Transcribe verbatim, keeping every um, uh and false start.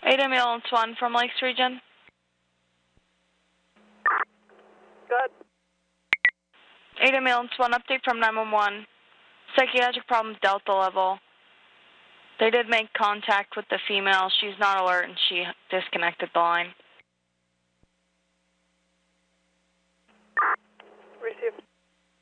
Ada Mule and Swan from Lakes Region. Good. Ada Mule and Swan, update from nine one one. Psychiatric problems Delta level. They did make contact with the female. She's not alert and she disconnected the line.